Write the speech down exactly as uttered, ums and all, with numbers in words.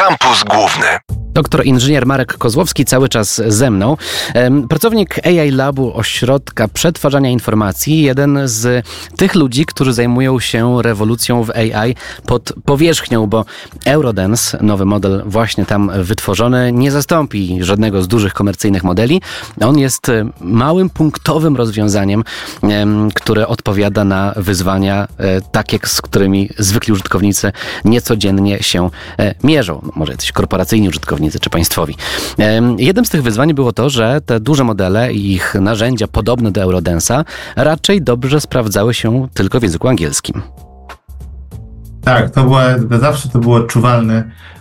Kampus Główny. Doktor inżynier Marek Kozłowski cały czas ze mną. Pracownik A I Labu Ośrodka Przetwarzania Informacji. Jeden z tych ludzi, którzy zajmują się rewolucją w A I pod powierzchnią, bo Eurodance, nowy model właśnie tam wytworzony, nie zastąpi żadnego z dużych komercyjnych modeli. On jest małym, punktowym rozwiązaniem, które odpowiada na wyzwania takie, z którymi zwykli użytkownicy niecodziennie się mierzą. No, może jacyś korporacyjni użytkownicy czy państwowi. Jednym z tych wyzwań było to, że te duże modele i ich narzędzia podobne do Eurodance'a raczej dobrze sprawdzały się tylko w języku angielskim. Tak, to było, zawsze to było odczuwalne